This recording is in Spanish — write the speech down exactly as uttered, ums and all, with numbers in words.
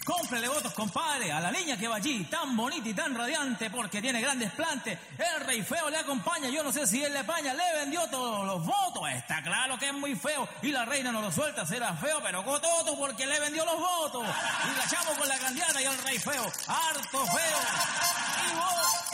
Cómprele votos, compadre, a la niña que va allí, tan bonita y tan radiante porque tiene grandes plantes. El rey feo le acompaña, yo no sé si él le apaña, le vendió todos los votos. Está claro que es muy feo y la reina no lo suelta, será feo, pero cototo porque le vendió los votos. Y la echamos con la candidata y el rey feo, harto feo. Y vos...